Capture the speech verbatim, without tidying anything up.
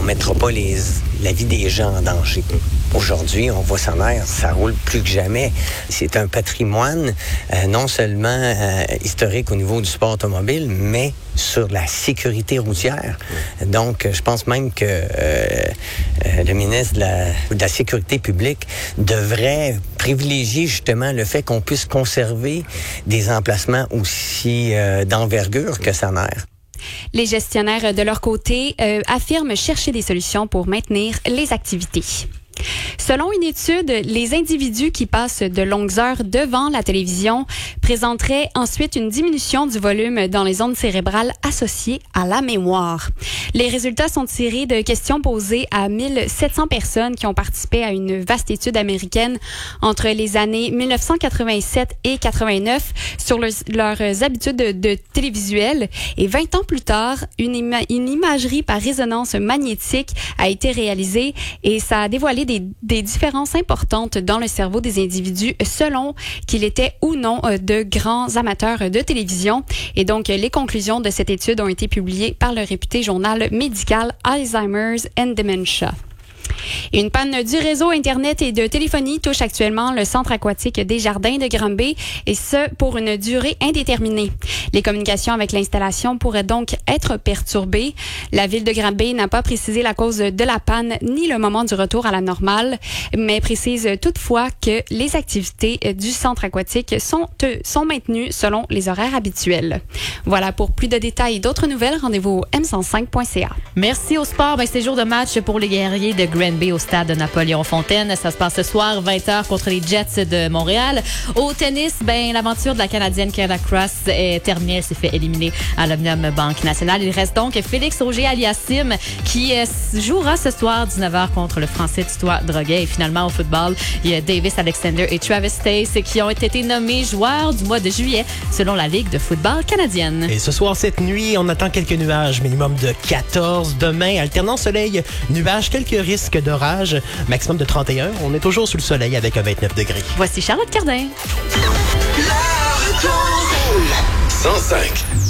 mettra pas les, la vie des gens en danger. Aujourd'hui, on voit Sanair, ça roule plus que jamais. C'est un patrimoine euh, non seulement euh, historique au niveau du sport automobile, mais sur la sécurité routière. Donc, je pense même que euh, euh, le ministre de la, de la Sécurité publique devrait privilégier justement le fait qu'on puisse conserver des emplacements aussi euh, d'envergure que Sanair. Les gestionnaires, de leur côté, euh, affirment chercher des solutions pour maintenir les activités. Selon une étude, les individus qui passent de longues heures devant la télévision présenteraient ensuite une diminution du volume dans les ondes cérébrales associées à la mémoire. Les résultats sont tirés de questions posées à mille sept cents personnes qui ont participé à une vaste étude américaine entre les années mille neuf cent quatre-vingt-sept et quatre-vingt-neuf sur le, leurs habitudes de, de télévisuel. Et vingt ans plus tard, une, ima- une imagerie par résonance magnétique a été réalisée et ça a dévoilé Des, des différences importantes dans le cerveau des individus selon qu'il était ou non de grands amateurs de télévision. Et donc, les conclusions de cette étude ont été publiées par le réputé journal médical Alzheimer's and Dementia. Une panne du réseau Internet et de téléphonie touche actuellement le centre aquatique des Jardins de Granby, et ce, pour une durée indéterminée. Les communications avec l'installation pourraient donc être perturbées. La ville de Granby n'a pas précisé la cause de la panne ni le moment du retour à la normale, mais précise toutefois que les activités du centre aquatique sont, sont maintenues selon les horaires habituels. Voilà, pour plus de détails et d'autres nouvelles, rendez-vous au m cent cinq point c a. Merci au sport. Ben, c'est jour de match pour les guerriers de Granby au stade Napoléon-Fontaine. Ça se passe ce soir, vingt heures, contre les Jets de Montréal. Au tennis, ben, l'aventure de la Canadienne Kayla Cross est terminée. Elle s'est fait éliminer à l'Omnium Banque Nationale. Il reste donc Félix Auger-Aliassime qui euh, jouera ce soir dix-neuf heures contre le Français Titois Droguet. Et finalement, au football, il y a Davis Alexander et Travis Stace qui ont été nommés joueurs du mois de juillet selon la Ligue de football canadienne. Et ce soir, cette nuit, on attend quelques nuages, minimum de quatorze. Demain, alternant soleil, nuages, quelques risques d'orage, maximum de trente et un. On est toujours sous le soleil avec un vingt-neuf degrés. Voici Charlotte Cardin. cent cinq.